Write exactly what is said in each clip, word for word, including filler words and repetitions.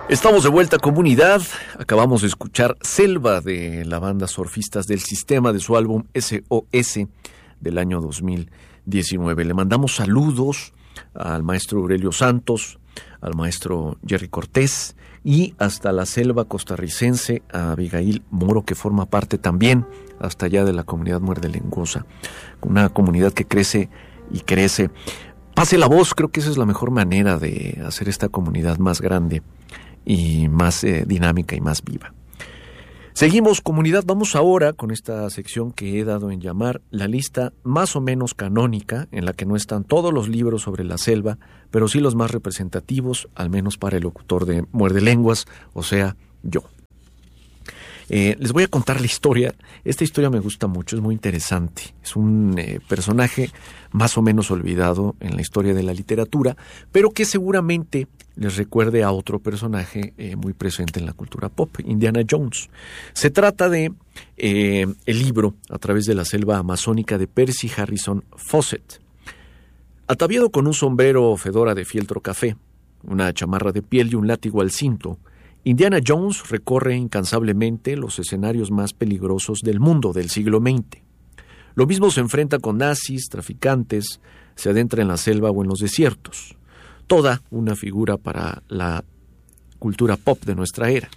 Estamos de vuelta, comunidad. Acabamos de escuchar Selva de la banda Surfistas del Sistema de su álbum S O S del año dos mil diecinueve. Le mandamos saludos al maestro Aurelio Santos, al maestro Jerry Cortés y hasta la selva costarricense a Abigail Moro, que forma parte también hasta allá de la comunidad muerdelenguosa, una comunidad que crece y crece. Pase la voz, creo que esa es la mejor manera de hacer esta comunidad más grande y más eh, dinámica y más viva. Seguimos, comunidad. Vamos ahora con esta sección que he dado en llamar la lista más o menos canónica, en la que no están todos los libros sobre la selva, pero sí los más representativos, al menos para el locutor de Muerde Lenguas, o sea, yo. Eh, les voy a contar la historia. Esta historia me gusta mucho, es muy interesante. Es un eh, personaje más o menos olvidado en la historia de la literatura, pero que seguramente les recuerde a otro personaje eh, muy presente en la cultura pop, Indiana Jones. Se trata de eh, el libro A través de la selva amazónica de Percy Harrison Fawcett. Ataviado con un sombrero fedora de fieltro café, una chamarra de piel y un látigo al cinto, Indiana Jones recorre incansablemente los escenarios más peligrosos del mundo del siglo veinte. Lo mismo se enfrenta con nazis, traficantes, se adentra en la selva o en los desiertos. Toda una figura para la cultura pop de nuestra era.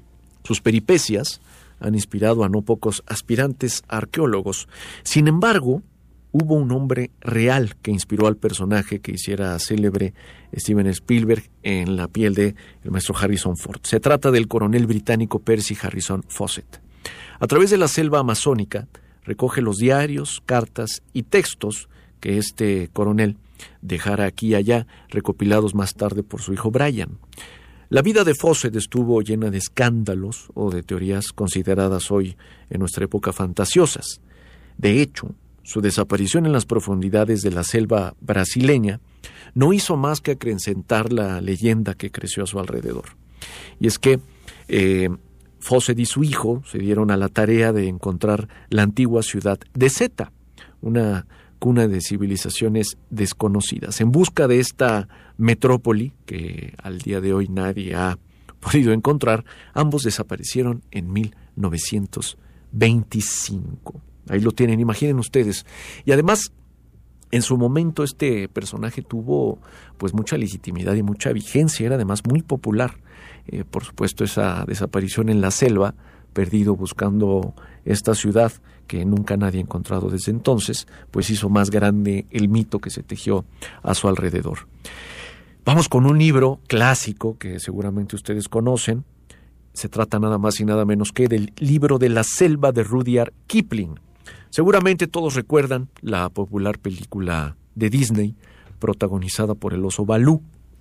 Sus peripecias han inspirado a no pocos aspirantes arqueólogos. Sin embargo, hubo un hombre real que inspiró al personaje que hiciera célebre Steven Spielberg en la piel de el maestro Harrison Ford. Se trata del coronel británico Percy Harrison Fawcett. A través de la selva amazónica recoge los diarios, cartas y textos que este coronel dejara aquí y allá, recopilados más tarde por su hijo Brian. La vida de Fawcett estuvo llena de escándalos o de teorías consideradas hoy en nuestra época fantasiosas. De hecho, su desaparición en las profundidades de la selva brasileña no hizo más que acrecentar la leyenda que creció a su alrededor. Y es que eh, Fawcett y su hijo se dieron a la tarea de encontrar la antigua ciudad de Zeta, una cuna de civilizaciones desconocidas. En busca de esta metrópoli, que al día de hoy nadie ha podido encontrar, ambos desaparecieron en mil novecientos veinticinco. Ahí lo tienen, imaginen ustedes. Y además, en su momento este personaje tuvo pues mucha legitimidad y mucha vigencia, era además muy popular. Eh, por supuesto, esa desaparición en la selva, perdido buscando esta ciudad que nunca nadie ha encontrado desde entonces, pues hizo más grande el mito que se tejió a su alrededor. Vamos con un libro clásico que seguramente ustedes conocen. Se trata nada más y nada menos que del libro de la selva de Rudyard Kipling. Seguramente todos recuerdan la popular película de Disney protagonizada por el oso Balú,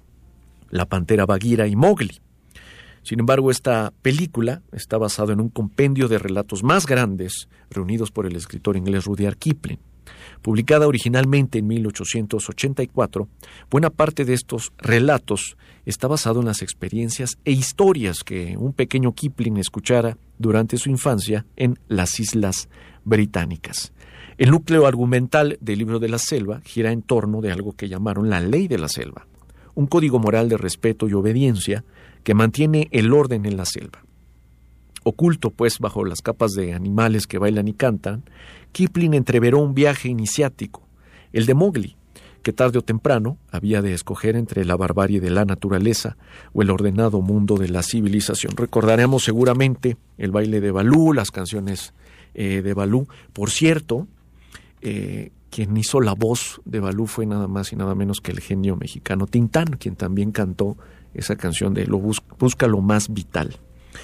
la pantera Bagheera y Mowgli. Sin embargo, esta película está basada en un compendio de relatos más grandes reunidos por el escritor inglés Rudyard Kipling. Publicada originalmente en mil ochocientos ochenta y cuatro, buena parte de estos relatos está basado en las experiencias e historias que un pequeño Kipling escuchara durante su infancia en las Islas Británicas. El núcleo argumental del libro de la selva gira en torno de algo que llamaron la ley de la selva, un código moral de respeto y obediencia que mantiene el orden en la selva. Oculto, pues, bajo las capas de animales que bailan y cantan, Kipling entreveró un viaje iniciático, el de Mowgli, que tarde o temprano había de escoger entre la barbarie de la naturaleza o el ordenado mundo de la civilización. Recordaremos seguramente el baile de Balú, las canciones eh, de Balú. Por cierto, eh, quien hizo la voz de Balú fue nada más y nada menos que el genio mexicano Tintán, quien también cantó esa canción de lo bus- Busca lo más vital.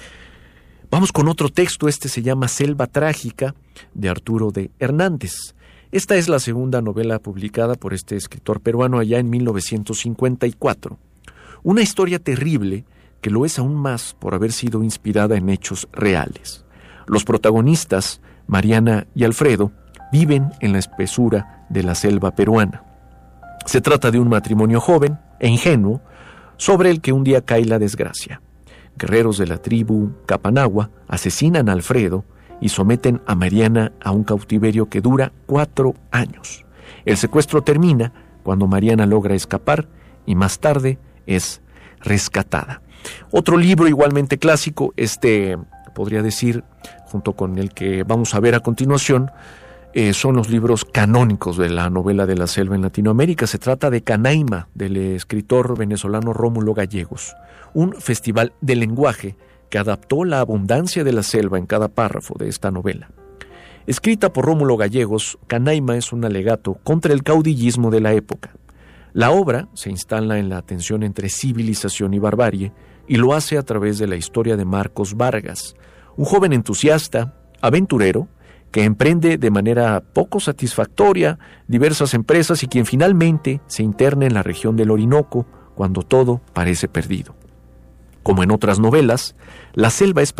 Vamos con otro texto, este se llama Selva Trágica, de Arturo de Hernández. Esta es la segunda novela publicada por este escritor peruano allá en mil novecientos cincuenta y cuatro. Una historia terrible que lo es aún más por haber sido inspirada en hechos reales. Los protagonistas, Mariana y Alfredo, viven en la espesura de la selva peruana. Se trata de un matrimonio joven e ingenuo sobre el que un día cae la desgracia. Guerreros de la tribu Capanagua asesinan a Alfredo y someten a Mariana a un cautiverio que dura cuatro años. El secuestro termina cuando Mariana logra escapar y más tarde es rescatada. Otro libro igualmente clásico, este podría decir, junto con el que vamos a ver a continuación, eh, son los libros canónicos de la novela de la selva en Latinoamérica. Se trata de Canaima, del escritor venezolano Rómulo Gallegos, un festival de lenguaje que adaptó la abundancia de la selva en cada párrafo de esta novela. Escrita por Rómulo Gallegos, Canaima es un alegato contra el caudillismo de la época. La obra se instala en la tensión entre civilización y barbarie y lo hace a través de la historia de Marcos Vargas, un joven entusiasta, aventurero, que emprende de manera poco satisfactoria diversas empresas y quien finalmente se interna en la región del Orinoco cuando todo parece perdido. Como en otras novelas, la selva es